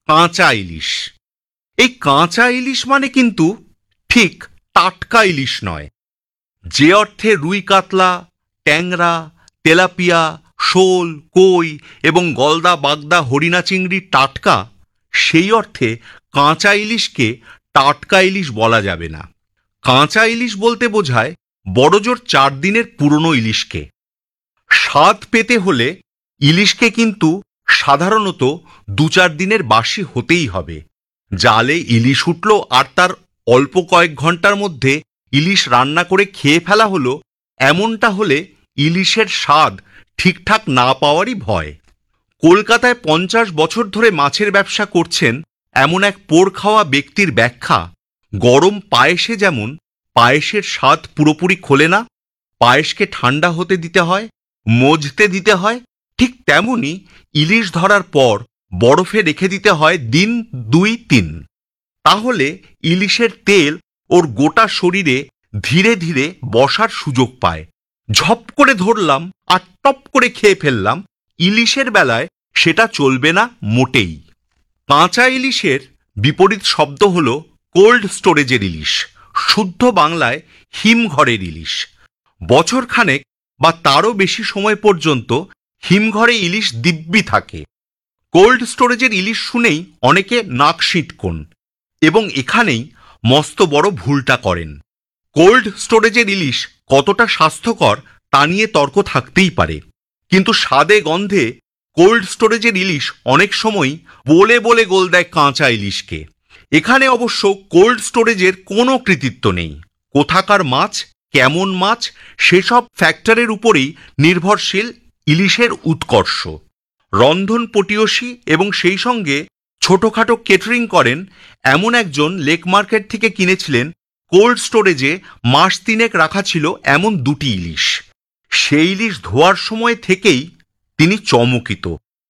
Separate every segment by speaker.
Speaker 1: কাঁচা ইলিশ। এই কাঁচা ইলিশ মানে কিন্তু ঠিক টাটকা ইলিশ নয়। যে অর্থে রুই কাতলা, ট্যাংরা, তেলাপিয়া, শোল, কই এবং গলদা, বাগদা, হরিণা চিংড়ি টাটকা, সেই অর্থে কাঁচা ইলিশকে টাটকা ইলিশ বলা যাবে না। কাঁচা ইলিশ বলতে বোঝায় বড়জোর 4 দিনের পুরনো ইলিশকে। স্বাদ পেতে হলে ইলিশকে কিন্তু সাধারণত 2-4 দিনের বাসি হতেই হবে। জালে ইলিশ উঠল আর তার অল্প কয়েক ঘন্টার মধ্যে ইলিশ রান্না করে খেয়ে ফেলা হলো, এমনটা হলে ইলিশের স্বাদ ঠিকঠাক না পাওয়ারই ভয়। কলকাতায় 50 বছর ধরে মাছের ব্যবসা করছেন এমন এক পোড় খাওয়া ব্যক্তির ব্যাখ্যা, গরম পায়েসে যেমন পায়েসের স্বাদ পুরোপুরি খোলে না, পায়েসকে ঠান্ডা হতে দিতে হয়, মজতে দিতে হয়, ঠিক তেমনি ইলিশ ধরার পর বরফে রেখে দিতে হয় দিন 2-3। তাহলে ইলিশের তেল ওর গোটা শরীরে ধীরে ধীরে বসার সুযোগ পায়। ঝপ করে ধরলাম আর টপ করে খেয়ে ফেললাম, ইলিশের বেলায় সেটা চলবে না মোটেই। কাঁচা ইলিশের বিপরীত শব্দ হল কোল্ড স্টোরেজের ইলিশ, শুদ্ধ বাংলায় হিমঘরের ইলিশ। বছরখানেক বা তারও বেশি সময় পর্যন্ত হিমঘরে ইলিশ দিব্যি থাকে। কোল্ড স্টোরেজের ইলিশ শুনেই অনেকে নাক সিঁটকোন এবং এখানেই মস্ত বড় ভুলটা করেন। কোল্ড স্টোরেজের ইলিশ কতটা স্বাস্থ্যকর তা নিয়ে তর্ক থাকতেই পারে, কিন্তু স্বাদে গন্ধে কোল্ড স্টোরেজের ইলিশ অনেক সময় বলে বলে গোল দেয় কাঁচা ইলিশকে। এখানে অবশ্য কোল্ড স্টোরেজের কোনো কৃতিত্ব নেই। কোথাকার মাছ, কেমন মাছ, সেসব ফ্যাক্টরের উপরেই নির্ভরশীল ইলিশের উৎকর্ষ। রন্ধন পটীয়সী এবং সেই সঙ্গে ছোটোখাটো কেটারিং করেন এমন একজন লেক মার্কেট থেকে কিনেছিলেন কোল্ড স্টোরেজে মাস 3 রাখা ছিল এমন 2টি ইলিশ। সেই ইলিশ ধোয়ার সময় থেকেই তিনি চমকিত।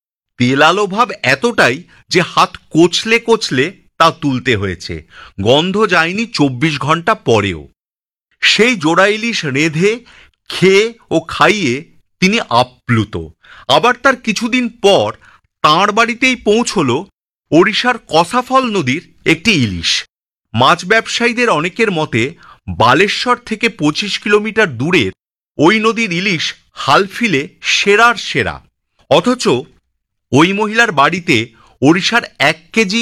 Speaker 1: তেলালো ভাব এতটাই যে হাত কোচলে কোচলে তা তুলতে হয়েছে, গন্ধ যায়নি 24 ঘন্টা পরেও। সেই জোড়া ইলিশ রেঁধে খেয়ে ও খাইয়ে তিনি আপ্লুত। আবার তার কিছুদিন পর তাঁর বাড়িতেই পৌঁছল ওড়িশার কসাফল নদীর একটি ইলিশ। মাছ ব্যবসায়ীদের অনেকের মতে বালেশ্বর থেকে 25 কিলোমিটার দূরের ওই নদীর ইলিশ হালফিলে সেরার সেরা। অথচ ওই মহিলার বাড়িতে ওড়িশার 1 কেজি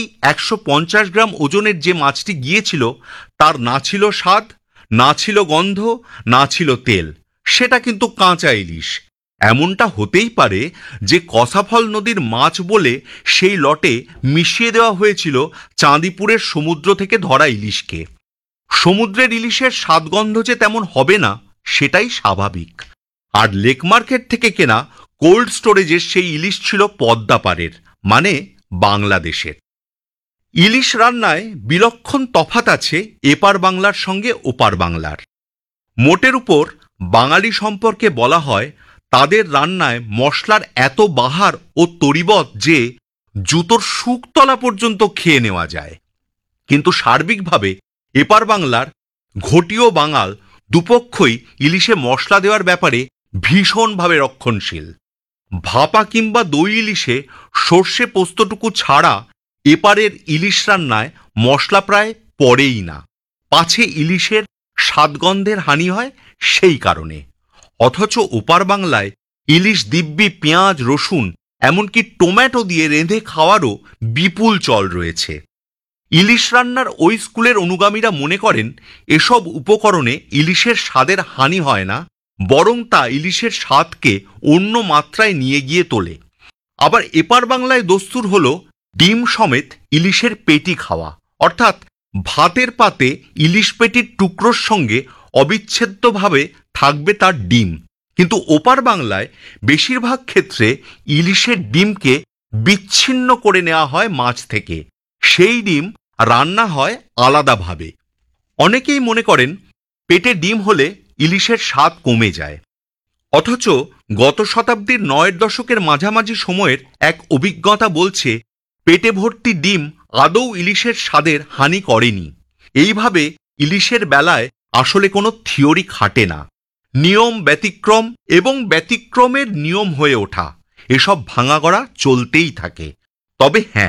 Speaker 1: 150 গ্রাম ওজনের যে মাছটি গিয়েছিল তার না ছিল স্বাদ, না ছিল গন্ধ, না ছিল তেল, সেটা কিন্তু কাঁচা ইলিশ। এমনটা হতেই পারে যে কসাফল নদীর মাছ বলে সেই লটে মিশিয়ে দেওয়া হয়েছিল চাঁদিপুরের সমুদ্র থেকে ধরা ইলিশকে। সমুদ্রের ইলিশের স্বাদগন্ধ যে তেমন হবে না সেটাই স্বাভাবিক। আর লেক মার্কেট থেকে কেনা কোল্ড স্টোরেজের সেই ইলিশ ছিল পদ্মাপাড়ের, মানে বাংলাদেশের। ইলিশ রান্নায় বিলক্ষণ তফাৎ আছে এপার বাংলার সঙ্গে ওপার বাংলার। মোটের উপর বাঙালি সম্পর্কে বলা হয় তাদের রান্নায় মশলার এত বাহার ও তরিবত যে জুতোর শুকতলা পর্যন্ত খেয়ে নেওয়া যায়। কিন্তু সার্বিকভাবে এপার বাংলার ঘটিও বাঙাল দুপক্ষই ইলিশে মশলা দেওয়ার ব্যাপারে ভীষণভাবে রক্ষণশীল। ভাপা কিংবা দই ইলিশে সর্ষে পোস্তটুকু ছাড়া এপারের ইলিশ রান্নায় মশলা প্রায় পড়েই না, পাছে ইলিশের স্বাদগন্ধের হানি হয় সেই কারণে। অথচ ওপার বাংলায় ইলিশ দিব্যি পেঁয়াজ, রসুন, এমনকি টমেটো দিয়ে রেঁধে খাওয়ারও বিপুল চল রয়েছে। ইলিশ রান্নার ওই স্কুলের অনুগামীরা মনে করেন এসব উপকরণে ইলিশের স্বাদের হানি হয় না, বরং তা ইলিশের স্বাদকে অন্য মাত্রায় নিয়ে গিয়ে তোলে। আবার এপার বাংলায় দস্তুর হল ডিম সমেত ইলিশের পেটি খাওয়া, অর্থাৎ ভাতের পাতে ইলিশ পেটির টুকরোর সঙ্গে অবিচ্ছেদ্যভাবে থাকবে তার ডিম। কিন্তু ওপার বাংলায় বেশিরভাগ ক্ষেত্রে ইলিশের ডিমকে বিচ্ছিন্ন করে নেওয়া হয় মাছ থেকে, সেই ডিম রান্না হয় আলাদাভাবে। অনেকেই মনে করেন পেটে ডিম হলে ইলিশের স্বাদ কমে যায়। অথচ গত শতাব্দীর 9 দশকের মাঝামাঝি সময়ের এক অভিজ্ঞতা বলছে পেটে ভর্তি ডিম আদৌ ইলিশের স্বাদের হানি করেনি। এইভাবে ইলিশের বেলায় আসলে কোনো থিওরি খাটে না, নিয়ম ব্যতিক্রম এবং ব্যতিক্রমের নিয়ম হয়ে ওঠা, এসব ভাঙাগড়া চলতেই থাকে। তবে হ্যাঁ,